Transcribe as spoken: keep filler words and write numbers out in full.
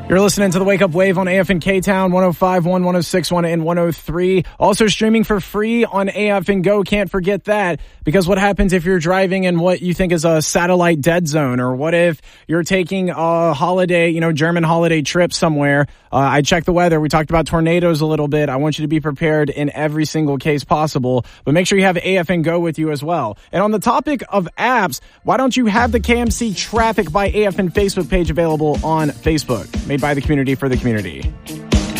You're listening to the Wake Up Wave on A F N K-Town, one oh five point one, one oh six point one, and one oh three. Also streaming for free on A F N Go. Can't forget that, because what happens if you're driving in what you think is a satellite dead zone? Or what if you're taking a holiday, you know, German holiday trip somewhere? Uh, I checked the weather. We talked about tornadoes a little bit. I want you to be prepared in every single case possible. But make sure you have A F N Go with you as well. And on the topic of apps, why don't you have the K M C Traffic by A F N Facebook page available on Facebook? Made by the community for the community.